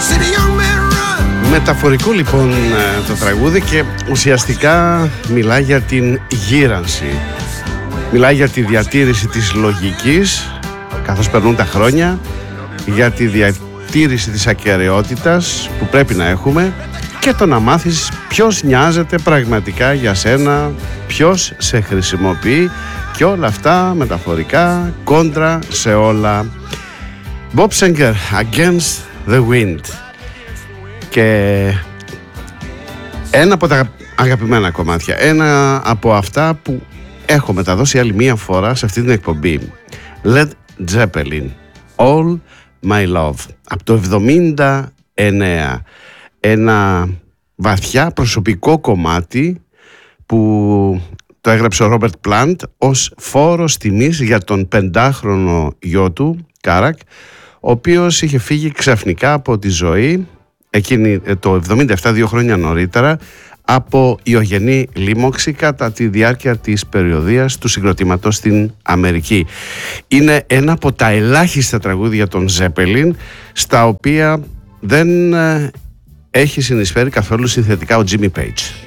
Μεταφορικό λοιπόν το τραγούδι και ουσιαστικά μιλάει για την γύρανση. Μιλάει για τη διατήρηση της λογικής καθώς περνούν τα χρόνια, για τη διατήρηση της ακεραιότητας που πρέπει να έχουμε και το να μάθεις ποιος νοιάζεται πραγματικά για σένα, ποιος σε χρησιμοποιεί και όλα αυτά μεταφορικά κόντρα σε όλα. Bob Singer, Against the Wind. Και ένα από τα αγαπημένα κομμάτια, ένα από αυτά που έχω μεταδώσει άλλη μία φορά σε αυτή την εκπομπή, Led Zeppelin, All My Love, από το 79. Ένα βαθιά προσωπικό κομμάτι που το έγραψε ο Ρόμπερτ Πλάντ ως φόρος τιμής για τον 5χρονο γιο του, Κάρακ, ο οποίος είχε φύγει ξαφνικά από τη ζωή εκείνη το 77, 2 χρόνια νωρίτερα, από ιογενή λίμωξη κατά τη διάρκεια της περιοδίας του συγκροτήματος στην Αμερική. Είναι ένα από τα ελάχιστα τραγούδια των Zeppelin στα οποία δεν έχει συνεισφέρει καθόλου συνθετικά ο Jimmy Page.